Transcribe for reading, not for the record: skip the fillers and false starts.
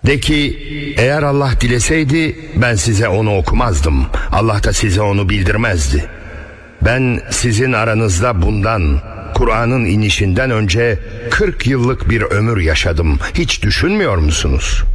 De ki, eğer Allah dileseydi ben size onu okumazdım. Allah da size onu bildirmezdi. Ben sizin aranızda bundan, Kur'an'ın inişinden önce 40 yıllık bir ömür yaşadım. Hiç düşünmüyor musunuz?